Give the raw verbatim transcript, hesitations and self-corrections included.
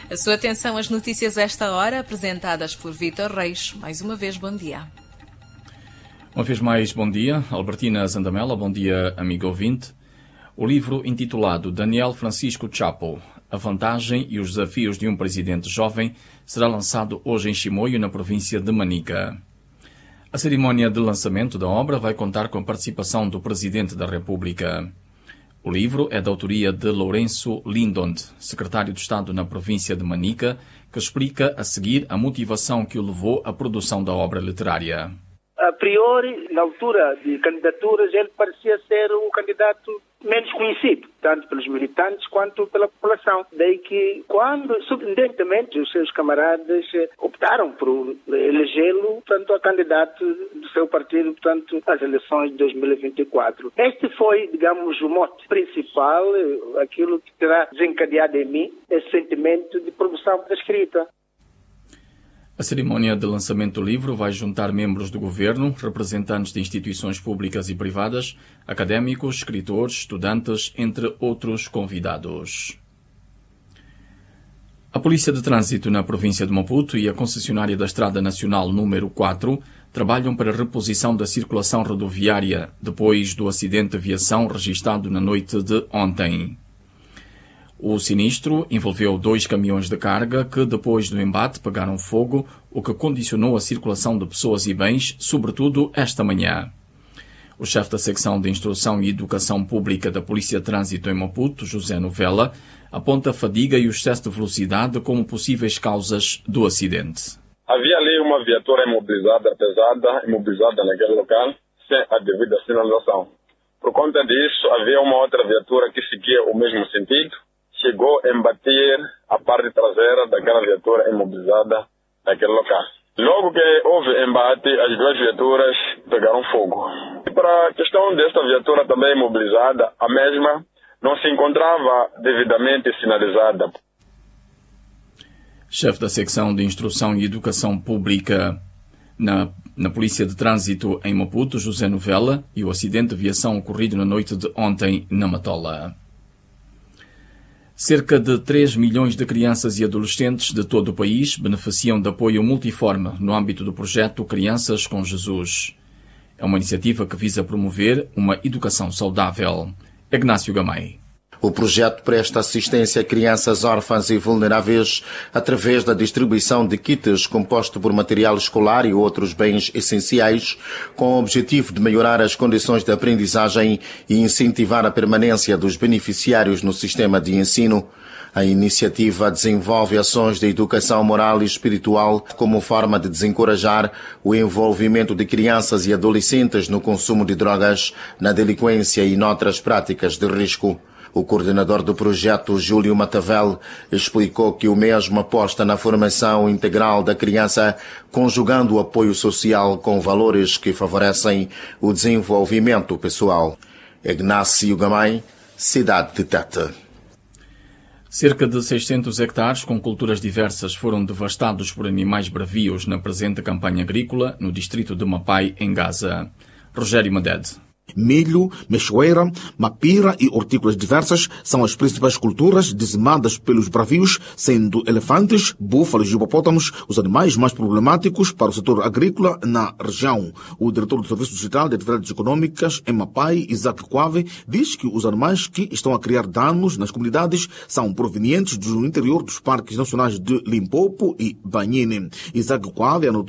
A sua atenção às notícias esta hora, apresentadas por Vítor Reis. Mais uma vez, bom dia. Uma vez mais, bom dia. Albertina Zandamela, bom dia, amigo ouvinte. O livro intitulado Daniel Francisco Chapo, A Vantagem e os Desafios de um Presidente Jovem, será lançado hoje em Chimoio, na província de Manica. A cerimónia de lançamento da obra vai contar com a participação do Presidente da República. O livro é da autoria de Lourenço Lindond, secretário de Estado na província de Manica, que explica a seguir a motivação que o levou à produção da obra literária. A priori, na altura de candidaturas, ele parecia ser o candidato menos conhecido, tanto pelos militantes quanto pela população. Daí que, quando, surpreendentemente, os seus camaradas optaram por elegê-lo, portanto, a candidato do seu partido, portanto, às eleições de dois mil e vinte e quatro. Este foi, digamos, o mote principal, aquilo que terá desencadeado em mim esse sentimento de produção da escrita. A cerimónia de lançamento do livro vai juntar membros do governo, representantes de instituições públicas e privadas, académicos, escritores, estudantes, entre outros convidados. A Polícia de Trânsito na província de Maputo e a concessionária da Estrada Nacional número quatro trabalham para a reposição da circulação rodoviária depois do acidente de aviação registrado na noite de ontem. O sinistro envolveu dois caminhões de carga que, depois do embate, pegaram fogo, o que condicionou a circulação de pessoas e bens, sobretudo esta manhã. O chefe da secção de Instrução e Educação Pública da Polícia de Trânsito em Maputo, José Novella, aponta a fadiga e o excesso de velocidade como possíveis causas do acidente. Havia ali uma viatura imobilizada, pesada, imobilizada naquele local, sem a devida sinalização. Por conta disso, havia uma outra viatura que seguia o mesmo sentido, chegou a embater a parte traseira daquela viatura imobilizada naquele local. Logo que houve embate, as duas viaturas pegaram fogo. E para a questão desta viatura também imobilizada, a mesma não se encontrava devidamente sinalizada. Chefe da secção de Instrução e Educação Pública na, na Polícia de Trânsito em Maputo, José Novella, e o acidente de aviação ocorrido na noite de ontem na Matola. Cerca de três milhões de crianças e adolescentes de todo o país beneficiam de apoio multiforme no âmbito do projeto Crianças com Jesus. É uma iniciativa que visa promover uma educação saudável. Ignácio Gamay. O projeto presta assistência a crianças órfãs e vulneráveis através da distribuição de kits composto por material escolar e outros bens essenciais, com o objetivo de melhorar as condições de aprendizagem e incentivar a permanência dos beneficiários no sistema de ensino. A iniciativa desenvolve ações de educação moral e espiritual como forma de desencorajar o envolvimento de crianças e adolescentes no consumo de drogas, na delinquência e noutras práticas de risco. O coordenador do projeto, Júlio Matavel, explicou que o mesmo aposta na formação integral da criança, conjugando o apoio social com valores que favorecem o desenvolvimento pessoal. Ignácio Gamay, cidade de Tete. Cerca de seiscentos hectares com culturas diversas foram devastados por animais bravios na presente campanha agrícola no distrito de Mapai, em Gaza. Rogério Madede. Milho, mexoeira, mapira e hortícolas diversas são as principais culturas dizimadas pelos bravios, sendo elefantes, búfalos e hipopótamos os animais mais problemáticos para o setor agrícola na região. O diretor do Serviço Distrital de Atividades Econômicas em Mapai, Isaac Quave, diz que os animais que estão a criar danos nas comunidades são provenientes do interior dos parques nacionais de Limpopo e Banhine. Isaac Quave anotou